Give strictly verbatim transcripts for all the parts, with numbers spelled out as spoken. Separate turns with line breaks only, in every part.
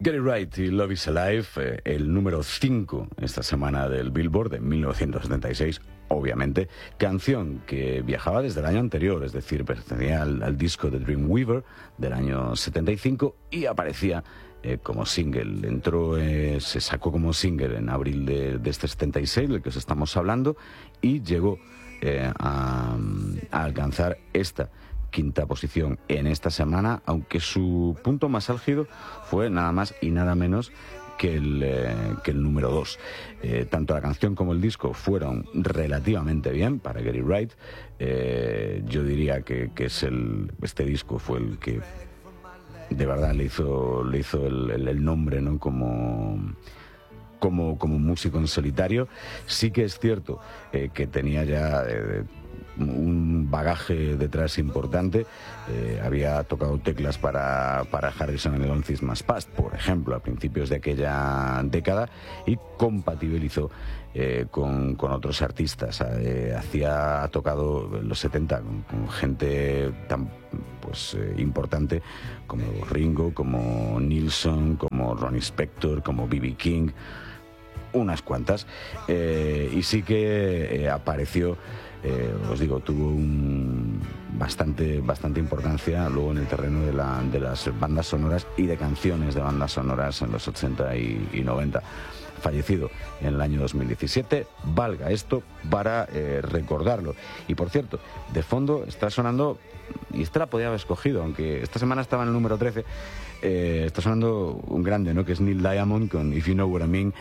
Get It Right y Love Is Alive, eh, el número cinco esta semana del Billboard de mil novecientos setenta y seis, obviamente, canción que viajaba desde el año anterior, es decir, pertenecía al, al disco de Dreamweaver del año setenta y cinco y aparecía eh, como single. Entró, eh, se sacó como single en abril de, de este setenta y seis, del que os estamos hablando, y llegó eh, a, a alcanzar esta quinta posición en esta semana, aunque su punto más álgido fue nada más y nada menos que el, eh, que el número dos. Eh, tanto la canción como el disco fueron relativamente bien para Get It Right. Eh, yo diría que, que es el, este disco fue el que de verdad le hizo, le hizo el, el, el nombre, ¿no? Como... Como, como músico en solitario. Sí que es cierto eh, que tenía ya eh, un bagaje detrás importante. Eh, había tocado teclas para, para Harrison en el On Christmas Past, por ejemplo, a principios de aquella década, y compatibilizó eh, con, con otros artistas. Eh, hacía, ha tocado en los setenta con, con gente tan pues eh, importante como Ringo, como Nilsson, como Ronnie Spector, como B B King, unas cuantas, eh, y sí que eh, apareció, eh, os digo, tuvo un bastante bastante importancia luego en el terreno de, la, de las bandas sonoras y de canciones de bandas sonoras en los ochenta y, y noventa. Fallecido en el año dos mil diecisiete, valga esto para eh, recordarlo. Y por cierto, de fondo está sonando, y esta la podía haber escogido, aunque esta semana estaba en el número trece, eh, está sonando un grande, ¿no? Que es Neil Diamond con If You Know What I Mean.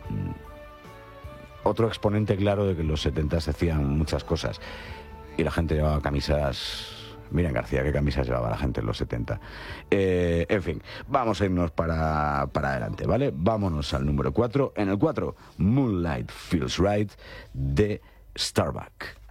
Otro exponente claro de que en los setenta se hacían muchas cosas y la gente llevaba camisas. Miren García, qué camisas llevaba la gente en los setenta. Eh, en fin, vamos a irnos para, para adelante, ¿vale? Vámonos al número cuatro. En el cuatro, Moonlight Feels Right de Starbuck.